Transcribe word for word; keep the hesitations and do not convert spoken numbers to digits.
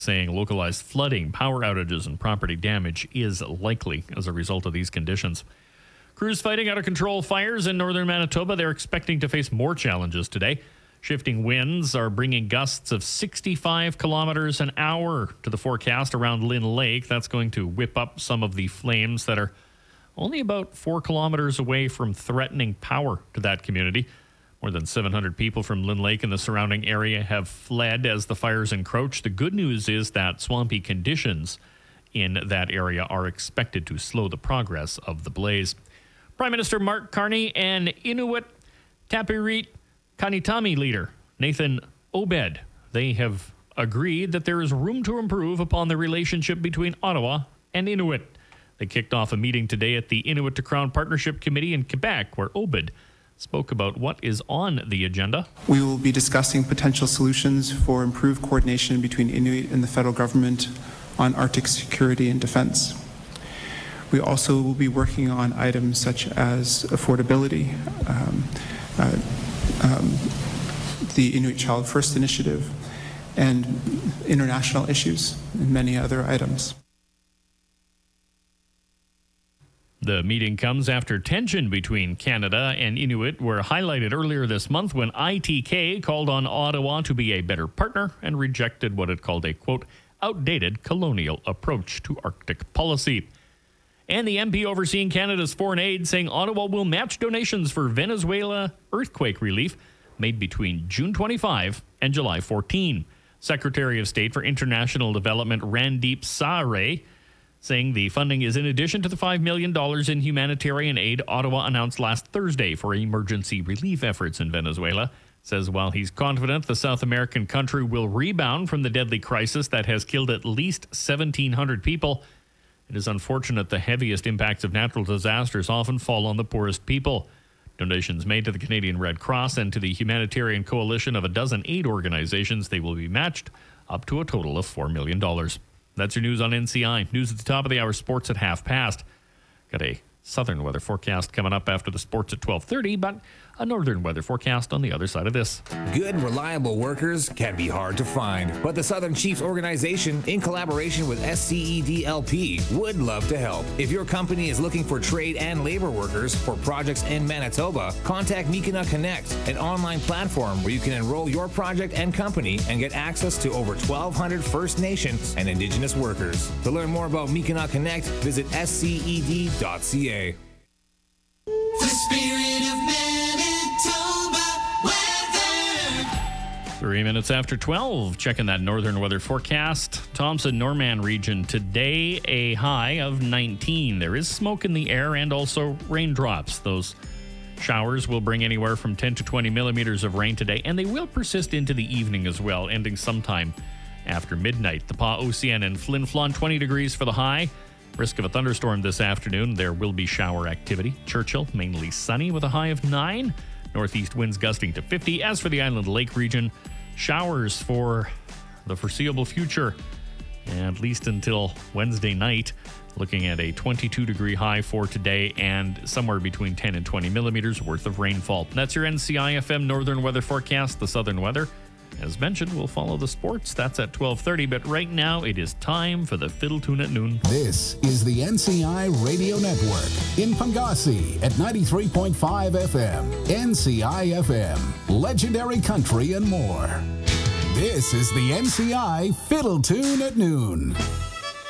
saying localized flooding, power outages, and property damage is likely as a result of these conditions. Crews fighting out of control fires in northern Manitoba. They're expecting to face more challenges today. Shifting winds are bringing gusts of sixty-five kilometers an hour to the forecast around Lynn Lake. That's going to whip up some of the flames that are only about four kilometers away from threatening power to that community. More than seven hundred people from Lynn Lake and the surrounding area have fled as the fires encroach. The good news is that swampy conditions in that area are expected to slow the progress of the blaze. Prime Minister Mark Carney and Inuit Tapiriit Kanitami leader Nathan Obed, they have agreed that there is room to improve upon the relationship between Ottawa and Inuit. They kicked off a meeting today at the Inuit to Crown Partnership Committee in Quebec, where Obed spoke about what is on the agenda. We will be discussing potential solutions for improved coordination between Inuit and the federal government on Arctic security and defense. We also will be working on items such as affordability, um, uh, um, the Inuit Child First Initiative, and international issues, and many other items. The meeting comes after tension between Canada and Inuit were highlighted earlier this month when I T K called on Ottawa to be a better partner and rejected what it called a, quote, outdated colonial approach to Arctic policy. And the M P overseeing Canada's foreign aid saying Ottawa will match donations for Venezuela earthquake relief made between June twenty-fifth and July fourteenth. Secretary of State for International Development Randeep Sahare saying the funding is in addition to the five million dollars in humanitarian aid Ottawa announced last Thursday for emergency relief efforts in Venezuela. Says while he's confident the South American country will rebound from the deadly crisis that has killed at least seventeen hundred people, it is unfortunate the heaviest impacts of natural disasters often fall on the poorest people. Donations made to the Canadian Red Cross and to the humanitarian coalition of a dozen aid organizations, they will be matched up to a total of four million dollars. That's your news on N C I. News at the top of the hour, sports at half past. Got a southern weather forecast coming up after the sports at twelve thirty, but a northern weather forecast on the other side of this. Good, reliable workers can be hard to find, but the Southern Chiefs organization, in collaboration with S C E D L P, would love to help. If your company is looking for trade and labor workers for projects in Manitoba, contact Mikina Connect, an online platform where you can enroll your project and company and get access to over twelve hundred First Nations and Indigenous workers. To learn more about Mikina Connect, visit S C E D dot C A. The spirit of Manitoba weather. Three minutes after twelve, checking that northern weather forecast. Thompson Norman region today, a high of nineteen. There is smoke in the air and also raindrops. Those showers will bring anywhere from ten to twenty millimeters of rain today, and they will persist into the evening as well, ending sometime after midnight. The Pa Ocean and Flin Flon, twenty degrees for the high. Risk of a thunderstorm this afternoon. There will be shower activity. Churchill, mainly sunny with a high of nine. Northeast winds gusting to fifty. As for the Island Lake region, showers for the foreseeable future, at least until Wednesday night. Looking at a twenty-two degree high for today and somewhere between ten and twenty millimeters worth of rainfall. That's your N C I F M Northern Weather Forecast. The southern weather, as mentioned, we'll follow the sports. That's at twelve thirty, but right now it is time for the Fiddle Tune at Noon. This is the N C I Radio Network in Pangasi at ninety-three point five F M. N C I F M, legendary country and more. This is the N C I Fiddle Tune at Noon.